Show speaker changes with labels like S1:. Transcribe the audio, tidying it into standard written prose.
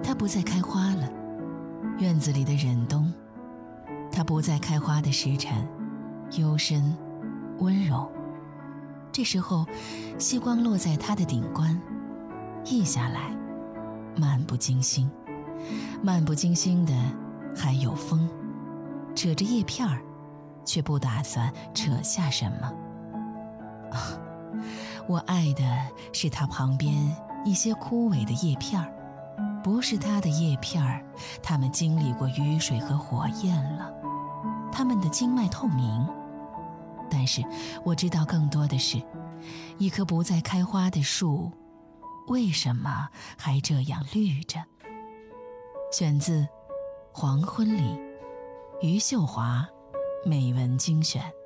S1: 它不再开花了，院子里的忍冬，它不再开花的时辰，幽深温柔。这时候夕光落在它的顶冠，溢下来，漫不经心，漫不经心的还有风，扯着叶片儿，却不打算扯下什么。我爱的是它旁边一些枯萎的叶片儿，不是它的叶片儿，它们经历过雨水和火焰了，它们的经脉透明。但是我知道更多的是，一棵不再开花的树，为什么还这样绿着？选自《黄昏里》，余秀华美文精选。